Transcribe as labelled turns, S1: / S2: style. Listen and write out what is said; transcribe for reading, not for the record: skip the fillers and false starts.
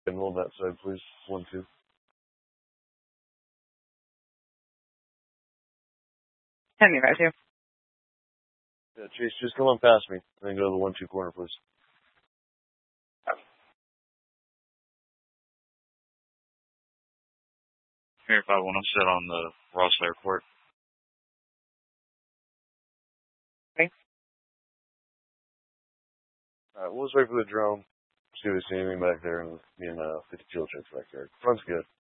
S1: And roll that side, please. 1-2.
S2: Send me right here.
S1: Yeah, Chase, just come on past me. And then go to the 1-2 corner, please.
S3: Here, 5-1, I'm set on the Ross Airport.
S2: Okay.
S1: Alright, we'll just wait for the drone. See if we see anything back there, and me and 50 fuel checks back there. Front's good.